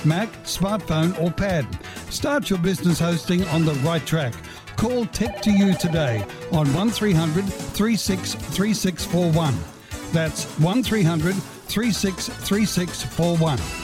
Mac, smartphone or pad. Start your business hosting on the right track. Call Tech2U today on 1300 363641. That's 1300 363641.